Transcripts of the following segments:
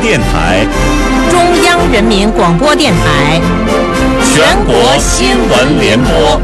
电台、 中央人民广播电台、 全国新闻联播。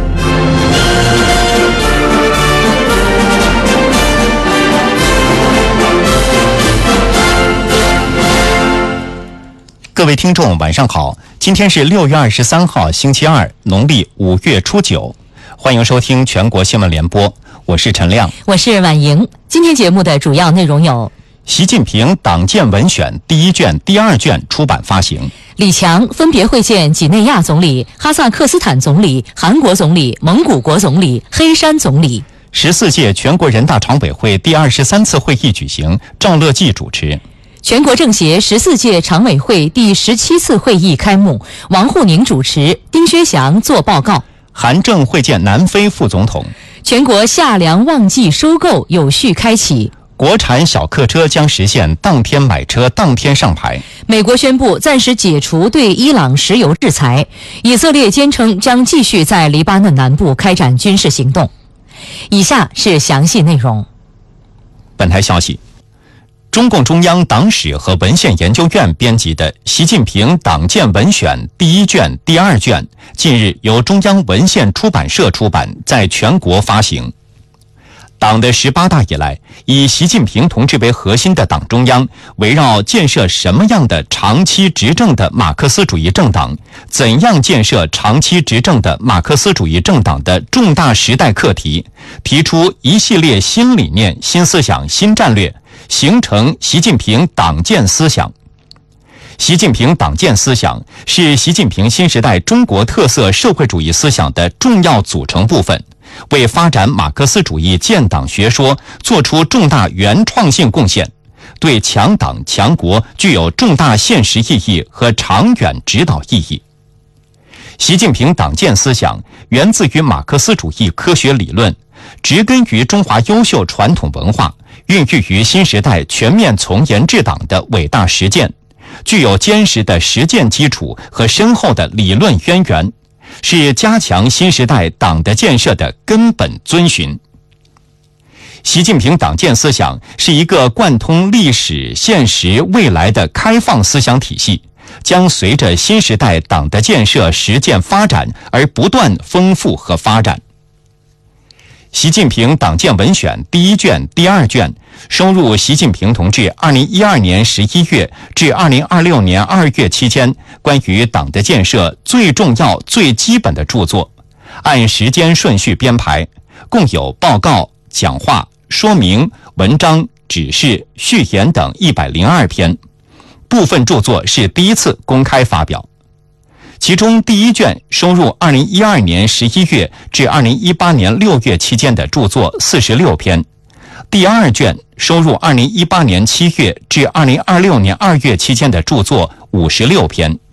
各位听众晚上好，今天是6月23号星期二，农历5月初9，欢迎收听全国新闻联播，我是陈亮， 我是婉莹。今天节目的主要内容有： 习近平党建文选第1卷、第2卷出版发行； 李强分别会见几内亚总理、哈萨克斯坦总理、韩国总理、蒙古国总理、黑山总理。 14届全国人大常委会第23次会议举行，赵乐际主持。 全国政协14届常委会第17次会议开幕，王沪宁主持，丁薛祥作报告。 韩正会见南非副总统。 全国夏粮旺季收购有序开启。 国产小客车将实现当天买车当天上牌。 美国宣布暂时解除对伊朗石油制裁。以色列坚称将继续在黎巴嫩南部开展军事行动。以下是详细内容。 本台消息，中共中央党史和文献研究院编辑的《习近平党建文选第1卷、第2卷》近日由中央文献出版社出版，在全国发行。党的18大以来，以习近平同志为核心的党中央，围绕建设什么样的长期执政的马克思主义政党，怎样建设长期执政的马克思主义政党的重大时代课题，提出一系列新理念、新思想、新战略，形成习近平党建思想。习近平党建思想是习近平新时代中国特色社会主义思想的重要组成部分，为发展马克思主义建党学说做出重大原创性贡献，对强党强国具有重大现实意义和长远指导意义。习近平党建思想源自于马克思主义科学理论，植根于中华优秀传统文化，孕育于新时代全面从严治党的伟大实践，具有坚实的实践基础和深厚的理论渊源，是加强新时代党的建设的根本遵循。习近平党建思想是一个贯通历史、现实、未来的开放思想体系，将随着新时代党的建设实践发展而不断丰富和发展。习近平党建文选第1卷、第2卷收入习近平同志2012年11月至2026年2月期间关于党的建设最重要、最基本的著作，按时间顺序编排，共有报告、讲话、说明、文章、指示、序言等102篇，部分著作是第一次公开发表。其中第1卷收入2012年11月至2018年6月期间的著作46篇，第2卷收入2018年7月至2026年2月期间的著作56篇。